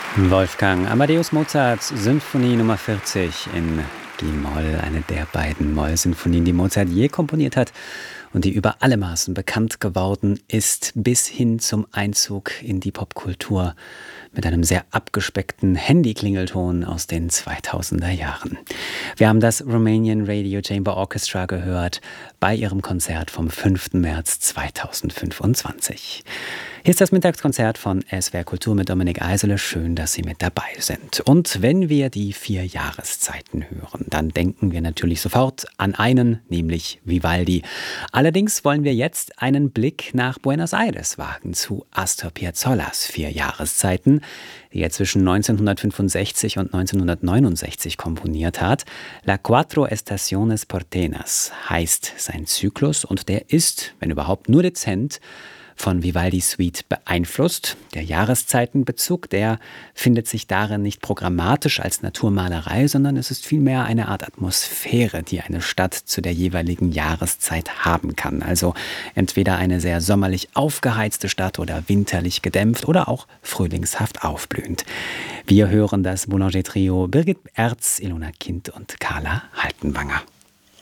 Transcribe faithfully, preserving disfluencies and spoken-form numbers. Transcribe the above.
Wolfgang Amadeus Mozart, Sinfonie Nummer vierzig in G-Moll, eine der beiden Moll-Sinfonien, die Mozart je komponiert hat und die über alle Maßen bekannt geworden ist, bis hin zum Einzug in die Popkultur mit einem sehr abgespeckten Handy-Klingelton aus den zweitausender Jahren. Wir haben das Romanian Radio Chamber Orchestra gehört bei ihrem Konzert vom fünften März zweitausendfünfundzwanzig. Hier ist das Mittagskonzert von S W R Kultur mit Dominik Eisele. Schön, dass Sie mit dabei sind. Und wenn wir die vier Jahreszeiten hören, dann denken wir natürlich sofort an einen, nämlich Vivaldi. Allerdings wollen wir jetzt einen Blick nach Buenos Aires wagen, zu Astor Piazzollas vier Jahreszeiten, die er zwischen neunzehnhundertfünfundsechzig und neunzehnhundertneunundsechzig komponiert hat. La Cuatro Estaciones Porteñas heißt sein Zyklus und der ist, wenn überhaupt, nur dezent von Vivaldis Suite beeinflusst. Der Jahreszeitenbezug, der findet sich darin nicht programmatisch als Naturmalerei, sondern es ist vielmehr eine Art Atmosphäre, die eine Stadt zu der jeweiligen Jahreszeit haben kann. Also entweder eine sehr sommerlich aufgeheizte Stadt oder winterlich gedämpft oder auch frühlingshaft aufblühend. Wir hören das Boulanger-Trio Birgit Erz, Ilona Kind und Carla Haltenwanger.